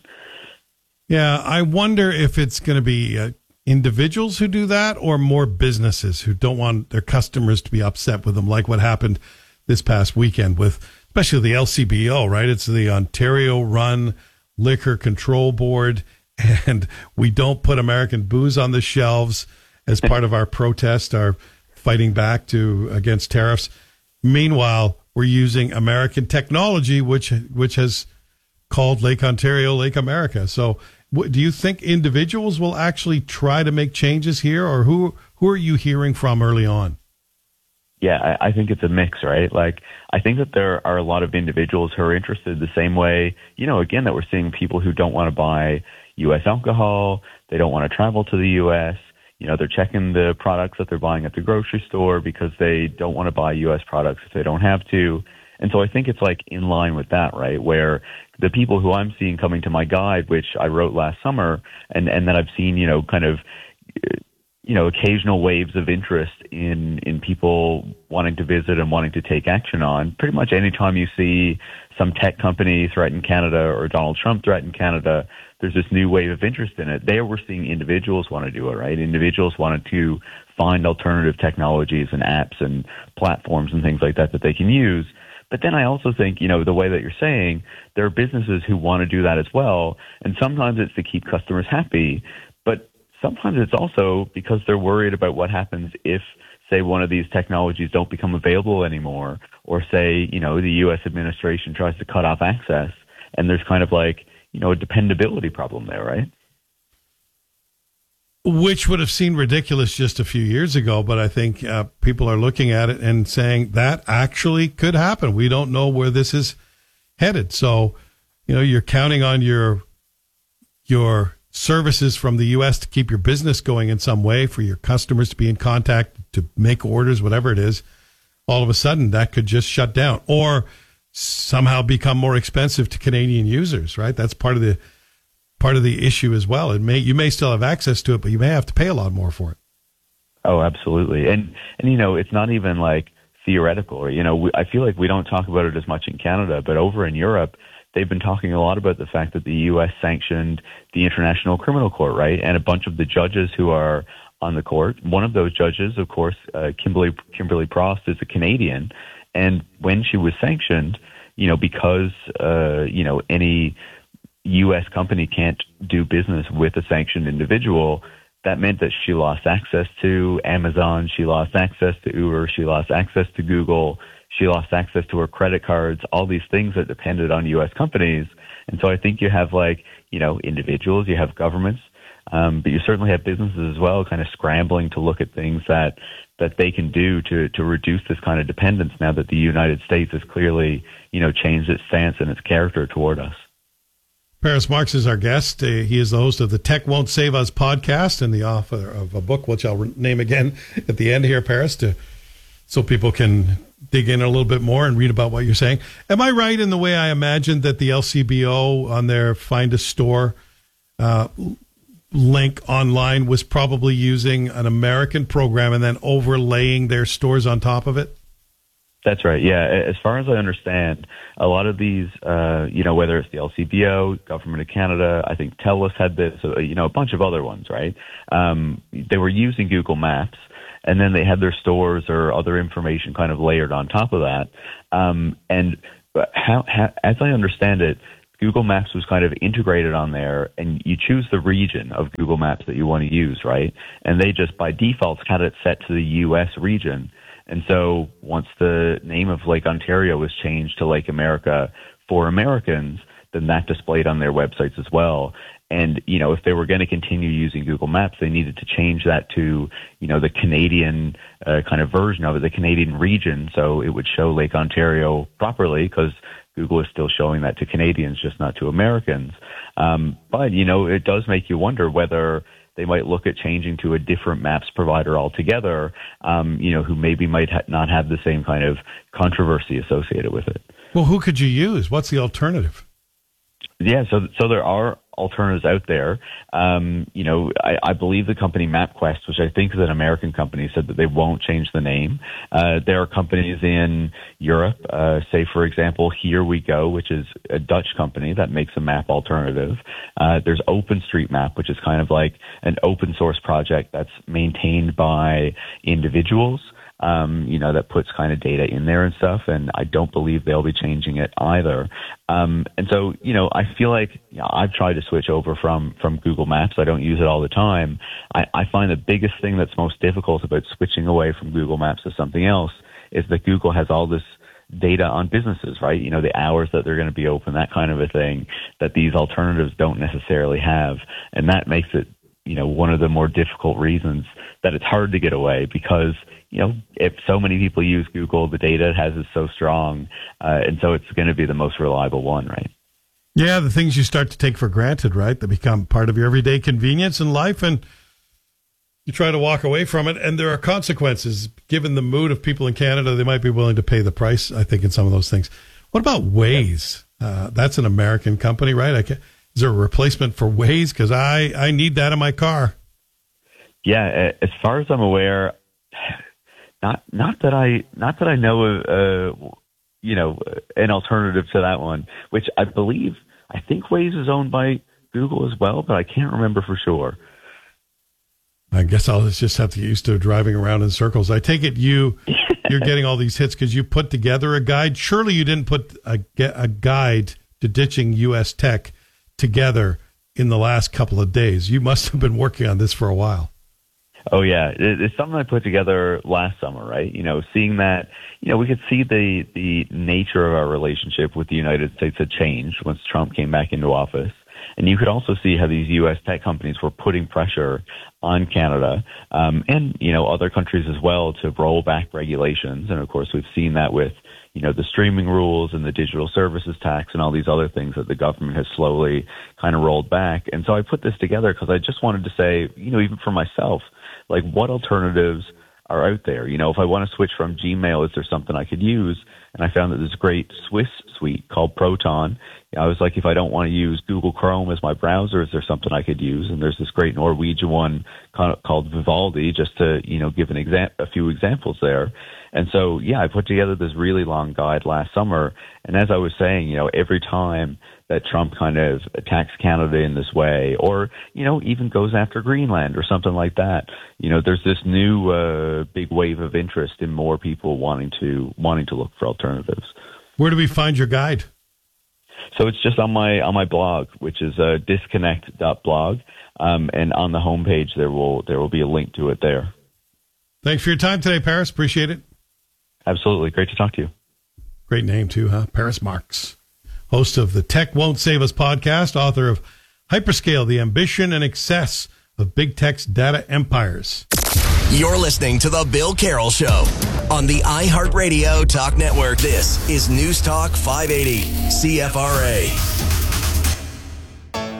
Yeah, I wonder if it's going to be uh, individuals who do that or more businesses who don't want their customers to be upset with them, like what happened this past weekend with especially the L C B O, right? It's the Ontario-run Liquor Control Board, and we don't put American booze on the shelves as part of our protest, our fighting back to against tariffs. Meanwhile, we're using American technology, which which has called Lake Ontario Lake America. So w- do you think individuals will actually try to make changes here, or who who are you hearing from early on? Yeah, I, I think it's a mix, right? Like, I think that there are a lot of individuals who are interested the same way, you know, again, that we're seeing people who don't want to buy U S alcohol, they don't want to travel to the U S, you know, they're checking the products that they're buying at the grocery store because they don't want to buy U S products if they don't have to. And so I think it's like in line with that, right? Where the people who I'm seeing coming to my guide, which I wrote last summer, and, and that I've seen, you know, kind of, you know, occasional waves of interest in, in people wanting to visit and wanting to take action on. Pretty much anytime you see some tech company threaten Canada or Donald Trump threaten Canada, there's this new wave of interest in it. There we're seeing individuals want to do it, right? Individuals wanted to find alternative technologies and apps and platforms and things like that that they can use. But then I also think, you know, the way that you're saying, there are businesses who want to do that as well. And sometimes it's to keep customers happy, but sometimes it's also because they're worried about what happens if, say, one of these technologies don't become available anymore, or say, you know, the U S administration tries to cut off access, and there's kind of like, you know, a dependability problem there, right? Which would have seemed ridiculous just a few years ago, but I think uh, people are looking at it and saying that actually could happen. We don't know where this is headed. So, you know, you're counting on your your services from the U S to keep your business going in some way, for your customers to be in contact, to make orders, whatever it is. All of a sudden, that could just shut down or somehow become more expensive to Canadian users, right? That's part of the part of the issue as well. It may you may still have access to it, but you may have to pay a lot more for it. Oh, absolutely. And, and you know, it's not even like theoretical. You know, we, I feel like we don't talk about it as much in Canada, but over in Europe, they've been talking a lot about the fact that the U S sanctioned the International Criminal Court, right? And a bunch of the judges who are on the court, one of those judges, of course, uh, Kimberly, Kimberly Prost, is a Canadian. And when she was sanctioned, you know, because, uh, you know, any U S company can't do business with a sanctioned individual, that meant that she lost access to Amazon, she lost access to Uber, she lost access to Google, she lost access to her credit cards, all these things that depended on U S companies. And so I think you have like, you know, individuals, you have governments, um, but you certainly have businesses as well kind of scrambling to look at things that, that they can do to, to reduce this kind of dependence now that the United States has clearly, you know, changed its stance and its character toward us. Paris Marks is our guest. Uh, he is the host of the Tech Won't Save Us podcast and the author of a book, which I'll name again at the end here, Paris, to so people can dig in a little bit more and read about what you're saying. Am I right in the way I imagined that the L C B O on their Find a Store uh, link online was probably using an American program and then overlaying their stores on top of it? That's right. Yeah. As far as I understand, a lot of these, uh, you know, whether it's the L C B O, Government of Canada, I think TELUS had this, uh, you know, a bunch of other ones, right? Um, they were using Google Maps, and then they had their stores or other information kind of layered on top of that. Um, and how, how, as I understand it, Google Maps was kind of integrated on there, and you choose the region of Google Maps that you want to use, right? And they just by default had it set to the U S region. And so once the name of Lake Ontario was changed to Lake America for Americans, then that displayed on their websites as well. And, you know, if they were going to continue using Google Maps, they needed to change that to, you know, the Canadian uh, kind of version of it, the Canadian region, so it would show Lake Ontario properly, because Google is still showing that to Canadians, just not to Americans. Um, but, you know, it does make you wonder whether they might look at changing to a different maps provider altogether, um, you know, who maybe might ha- not have the same kind of controversy associated with it. Well, who could you use? What's the alternative? Yeah, so so there are alternatives out there. Um, you know, I, I believe the company MapQuest, which I think is an American company, said that they won't change the name. Uh, there are companies in Europe, uh, say, for example, Here We Go, which is a Dutch company that makes a map alternative. Uh, there's OpenStreetMap, which is kind of like an open source project that's maintained by individuals. Um, you know, that puts kind of data in there and stuff, and I don't believe they'll be changing it either. Um, and so, you know, I feel like you know, I've tried to switch over from, from Google Maps. I don't use it all the time. I, I find the biggest thing that's most difficult about switching away from Google Maps to something else is that Google has all this data on businesses, right? You know, the hours that they're going to be open, that kind of a thing, that these alternatives don't necessarily have. And that makes it, you know, one of the more difficult reasons that it's hard to get away, because you know, if so many people use Google, the data it has is so strong, uh, and so it's going to be the most reliable one, right? Yeah, the things you start to take for granted, right? That become part of your everyday convenience in life, and you try to walk away from it, and there are consequences. Given the mood of people in Canada, they might be willing to pay the price, I think, in some of those things. What about Waze? Uh, that's an American company, right? I can, is there a replacement for Waze? Because I, I need that in my car. Yeah, as far as I'm aware, Not, not that I, not that I know of, uh, you know, an alternative to that one, which I believe, I think Waze is owned by Google as well, but I can't remember for sure. I guess I'll just have to get used to driving around in circles. I take it you, you're getting all these hits because you put together a guide. Surely you didn't put a, a guide to ditching U S tech together in the last couple of days. You must have been working on this for a while. Oh, yeah. It's something I put together last summer, right? You know, seeing that, you know, we could see the, the nature of our relationship with the United States had changed once Trump came back into office. And you could also see how these U S tech companies were putting pressure on Canada um, and, you know, other countries as well to roll back regulations. And, of course, we've seen that with, you know, the streaming rules and the digital services tax and all these other things that the government has slowly kind of rolled back. And so I put this together because I just wanted to say, you know, even for myself, like, what alternatives are out there? You know, if I want to switch from Gmail, is there something I could use? And I found that there's a great Swiss suite called Proton. You know, I was like, if I don't want to use Google Chrome as my browser, is there something I could use? And there's this great Norwegian one called Vivaldi, just to, you know, give an exa- a few examples there. And so, yeah, I put together this really long guide last summer. And as I was saying, you know, every time that Trump kind of attacks Canada in this way, or, you know, even goes after Greenland or something like that, you know, there's this new uh, big wave of interest in more people wanting to wanting to look for alternatives. Where do we find your guide? So it's just on my on my blog, which is uh, disconnect dot blog, um, and on the homepage there will there will be a link to it there. Thanks for your time today, Paris. Appreciate it. Absolutely. Great to talk to you. Great name, too, huh? Paris Marks, host of the Tech Won't Save Us podcast, author of Hyperscale, The Ambition and Excess of Big Tech's Data Empires. You're listening to The Bill Carroll Show on the iHeartRadio Talk Network. This is News Talk five eighty C F R A.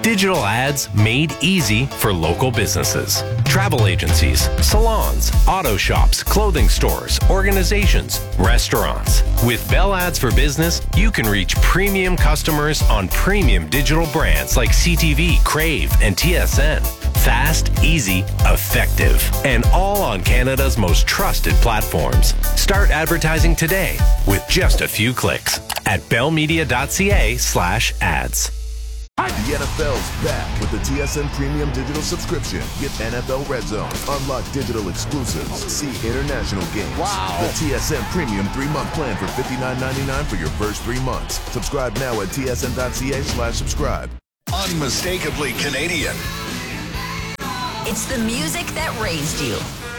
Digital ads made easy for local businesses. Travel agencies, salons, auto shops, clothing stores, organizations, restaurants. With Bell Ads for Business, you can reach premium customers on premium digital brands like C T V, Crave, and T S N. Fast, easy, effective, and all on Canada's most trusted platforms. Start advertising today with just a few clicks at bellmedia.ca slash ads. The N F L's back with the T S N Premium Digital Subscription. Get N F L Red Zone, unlock digital exclusives, see international games. Wow. The T S N Premium three-month plan for fifty-nine ninety-nine for your first three months. Subscribe now at tsn.ca slash subscribe. Unmistakably Canadian. It's the music that raised you.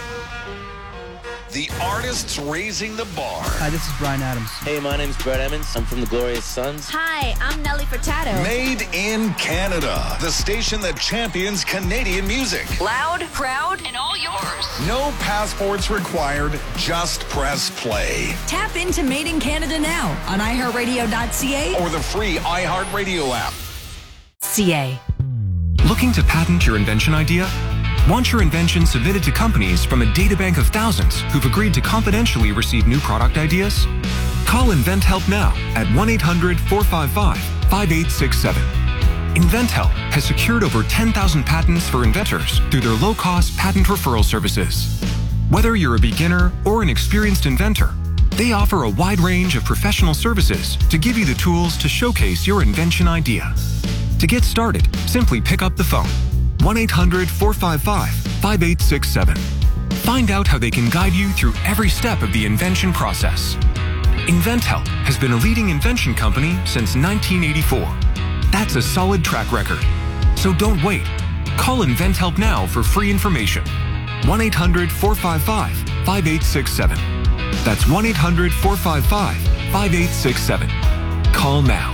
The artists raising the bar. Hi, this is Brian Adams. Hey, my name's Brett Emmons. I'm from the Glorious Sons. Hi, I'm Nelly Furtado. Made in Canada. The station that champions Canadian music. Loud, proud, and all yours. No passports required. Just press play. Tap into Made in Canada now on i heart radio dot c a or the free iHeartRadio app. C A. Looking to patent your invention idea? Want your invention submitted to companies from a databank of thousands who've agreed to confidentially receive new product ideas? Call InventHelp now at one eight hundred four five five five eight six seven. InventHelp has secured over ten thousand patents for inventors through their low-cost patent referral services. Whether you're a beginner or an experienced inventor, they offer a wide range of professional services to give you the tools to showcase your invention idea. To get started, simply pick up the phone. one eight hundred four five five five eight six seven. Find out how they can guide you through every step of the invention process. InventHelp has been a leading invention company since nineteen eighty-four. That's a solid track record. So don't wait. Call InventHelp now for free information. one eight hundred four five five five eight six seven. That's one eight hundred four five five five eight six seven. Call now.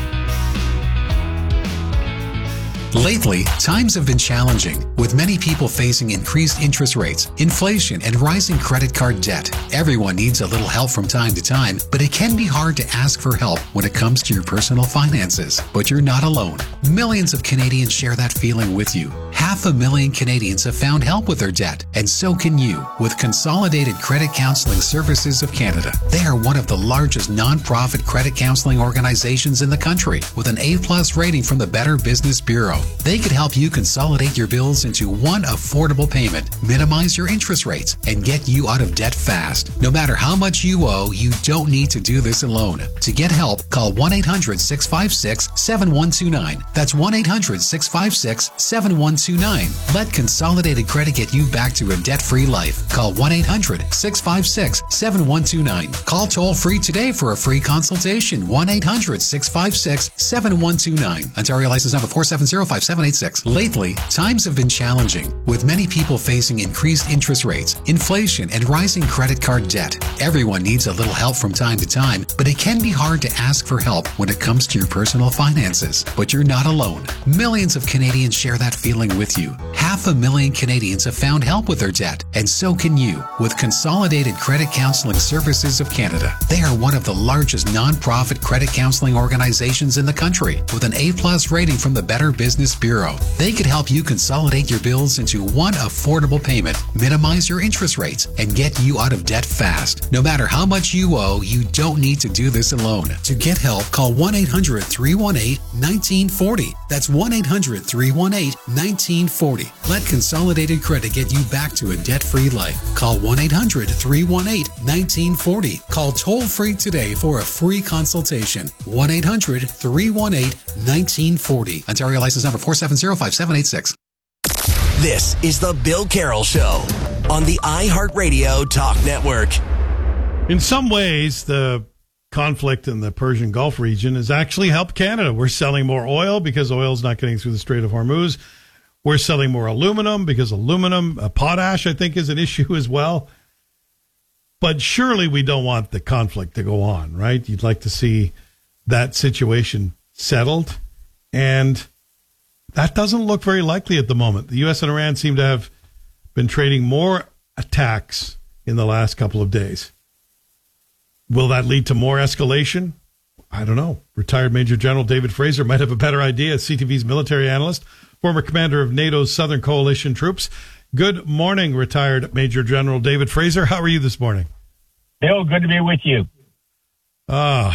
Lately, times have been challenging, with many people facing increased interest rates, inflation, and rising credit card debt. Everyone needs a little help from time to time, but it can be hard to ask for help when it comes to your personal finances. But you're not alone. Millions of Canadians share that feeling with you. Half a million Canadians have found help with their debt, and so can you with Consolidated Credit Counseling Services of Canada. They are one of the largest non-profit credit counseling organizations in the country, with an A-plus rating from the Better Business Bureau. They could help you consolidate your bills into one affordable payment, minimize your interest rates, and get you out of debt fast. No matter how much you owe, you don't need to do this alone. To get help, call one eight hundred six five six seven one two nine. That's one eight hundred six five six seven one two nine. Let Consolidated Credit get you back to a debt-free life. Call one eight hundred six five six seven one two nine. Call toll-free today for a free consultation. one eight hundred six five six seven one two nine. Ontario license number four seven zero five seven eight six. Lately, times have been challenging, with many people facing increased interest rates, inflation, and rising credit card debt. Everyone needs a little help from time to time, but it can be hard to ask for help when it comes to your personal finances. But you're not alone. Millions of Canadians share that feeling with you. Half a million Canadians have found help with their debt, and so can you with Consolidated Credit Counseling Services of Canada. They are one of the largest non-profit credit counseling organizations in the country, with an A-plus rating from the Better Business Bureau. They could help you consolidate your bills into one affordable payment, minimize your interest rates, and get you out of debt fast. No matter how much you owe, you don't need to do this alone. To get help, call one eight hundred three one eight one nine four zero. That's one eight hundred three one eight one nine four zero. Let Consolidated Credit get you back to a debt-free life. Call one eight hundred three one eight one nine four zero. Call toll-free today for a free consultation. one eight hundred three one eight one nine four zero. Ontario license number four seven zero five seven eight six. This is the Bill Carroll Show on the iHeartRadio Talk Network. In some ways, the conflict in the Persian Gulf region has actually helped Canada. We're selling more oil because oil is not getting through the Strait of Hormuz. We're selling more aluminum because aluminum, uh, potash, I think, is an issue as well. But surely we don't want the conflict to go on, right? You'd like to see that situation settled. And that doesn't look very likely at the moment. The U S and Iran seem to have been trading more attacks in the last couple of days. Will that lead to more escalation? I don't know. Retired Major General David Fraser might have a better idea. C T V's military analyst, former commander of NATO's Southern Coalition troops. Good morning, retired Major General David Fraser. How are you this morning? Bill, good to be with you. Uh,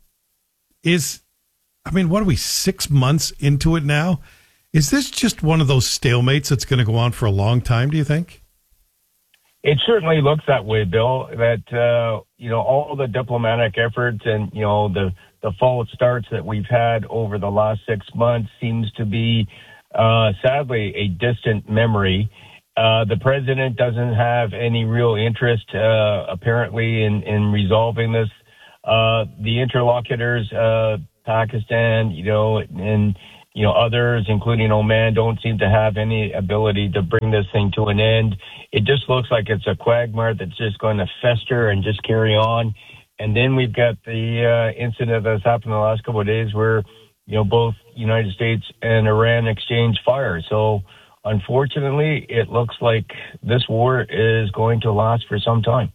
is, I mean, what are we, six months into it now? Is this just one of those stalemates that's going to go on for a long time, do you think? It certainly looks that way, Bill, that, uh, you know, all the diplomatic efforts and, you know, the, the false starts that we've had over the last six months seems to be, uh, sadly, a distant memory. Uh, the president doesn't have any real interest, uh, apparently, in, in resolving this. Uh, the interlocutors, uh, Pakistan, you know, and, you know, others, including Oman, don't seem to have any ability to bring this thing to an end. It just looks like it's a quagmire that's just going to fester and just carry on. And then we've got the uh, incident that's happened in the last couple of days where, you know, both United States and Iran exchanged fire. So, unfortunately, it looks like this war is going to last for some time.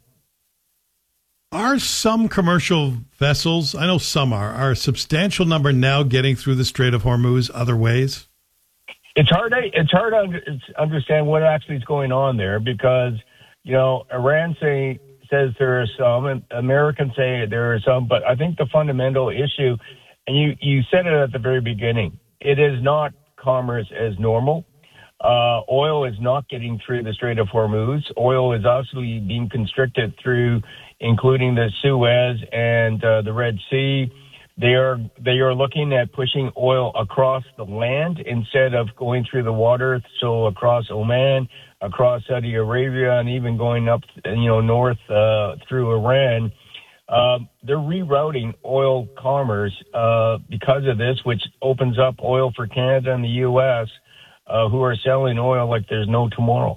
Are some commercial vessels, I know some are, are a substantial number now getting through the Strait of Hormuz other ways? It's hard to, it's hard to understand what actually is going on there because, you know, Iran say, says there are some, and Americans say there are some, but I think the fundamental issue, and you, you said it at the very beginning, it is not commerce as normal. Uh, oil is not getting through the Strait of Hormuz. Oil is actually being constricted through, including the Suez and uh, the Red Sea. They are they are looking at pushing oil across the land instead of going through the water. So across Oman, across Saudi Arabia, and even going up, you know, north uh, through Iran. Uh, they're rerouting oil commerce uh, because of this, which opens up oil for Canada and the U S, Uh, who are selling oil like there's no tomorrow.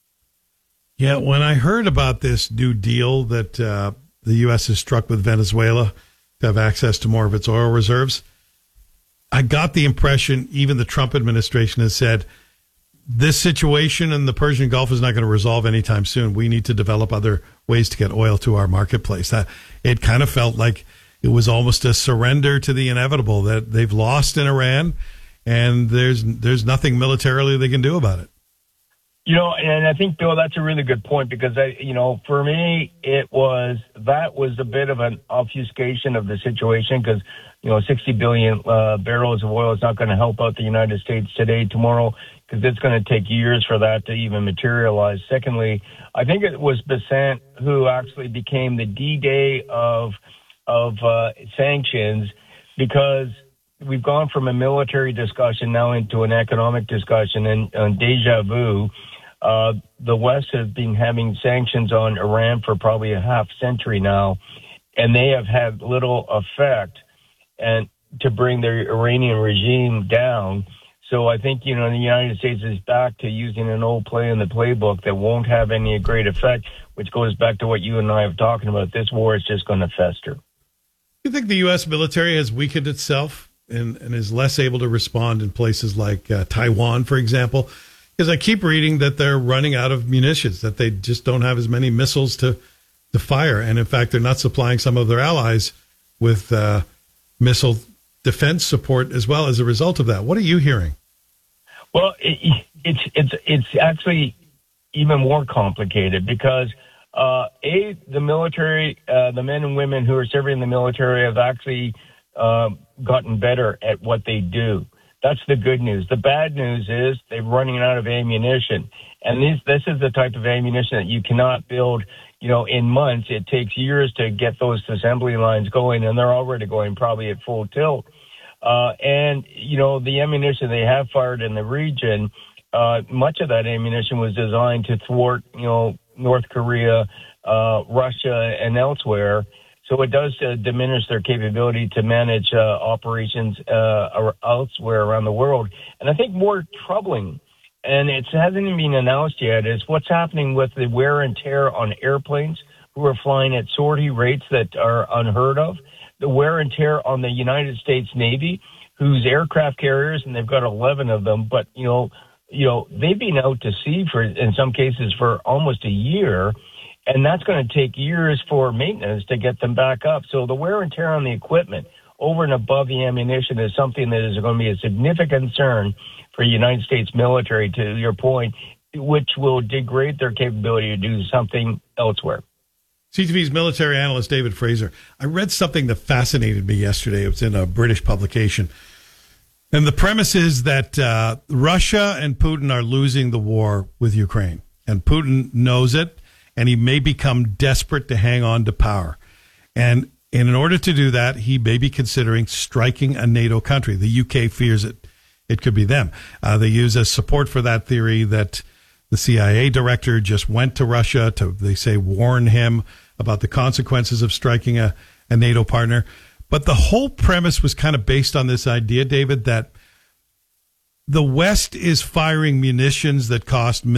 Yeah, when I heard about this new deal that uh, the U S has struck with Venezuela to have access to more of its oil reserves, I got the impression even the Trump administration has said, this situation in the Persian Gulf is not going to resolve anytime soon. We need to develop other ways to get oil to our marketplace. That, it kind of felt like it was almost a surrender to the inevitable that they've lost in Iran, and there's there's nothing militarily they can do about it. You know, and I think, Bill, that's a really good point because, I, you know, for me, it was, that was a bit of an obfuscation of the situation because, you know, sixty billion uh, barrels of oil is not going to help out the United States today, tomorrow, because it's going to take years for that to even materialize. Secondly, I think it was Bessent who actually became the D-Day of, of uh, sanctions because we've gone from a military discussion now into an economic discussion, and, and deja vu. Uh, the West has been having sanctions on Iran for probably a half century now, and they have had little effect and to bring the Iranian regime down. So I think, you know, the United States is back to using an old play in the playbook that won't have any great effect, which goes back to what you and I have talking about. This war is just going to fester. Do you think the U S military has weakened itself and, and is less able to respond in places like uh, Taiwan, for example? Because I keep reading that they're running out of munitions, that they just don't have as many missiles to, to fire. And in fact, they're not supplying some of their allies with uh, missile defense support as well as a result of that. What are you hearing? Well, it, it's it's it's actually even more complicated because uh, a the military, uh, the men and women who are serving in the military have actually uh, gotten better at what they do. That's the good news. The bad news is they're running out of ammunition, and this this is the type of ammunition that you cannot build, you know, in months. It takes years to get those assembly lines going, and they're already going probably at full tilt. Uh, and, you know, the ammunition they have fired in the region, uh, much of that ammunition was designed to thwart, you know, North Korea, uh, Russia, and elsewhere. So it does uh, diminish their capability to manage uh, operations uh, elsewhere around the world. And I think more troubling, and it hasn't even been announced yet, is what's happening with the wear and tear on airplanes who are flying at sortie rates that are unheard of. The wear and tear on the United States Navy, whose aircraft carriers, and they've got eleven of them, but, you know, you know, they've been out to sea for, in some cases, for almost a year, and that's going to take years for maintenance to get them back up. So the wear and tear on the equipment, over and above the ammunition is something that is going to be a significant concern for the United States military, to your point, which will degrade their capability to do something elsewhere. C T V's military analyst David Fraser. I read something that fascinated me yesterday. It was in a British publication. And the premise is that uh, Russia and Putin are losing the war with Ukraine. And Putin knows it, and he may become desperate to hang on to power. And in order to do that, he may be considering striking a NATO country. The U K fears it. It could be them. Uh, they use as support for that theory that the C I A director just went to Russia to, they say, warn him about the consequences of striking a, a NATO partner. But the whole premise was kind of based on this idea, David, that the West is firing munitions that cost